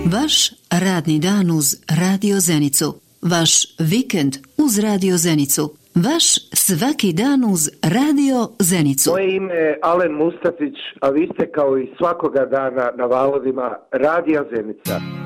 Vaš radni dan uz Radio Zenicu. Vaš vikend uz Radio Zenicu. Vaš svaki dan uz Radio Zenicu. Moje ime je Alen Mustafić, a vi ste kao i svakoga dana na valovima Radija Zenica.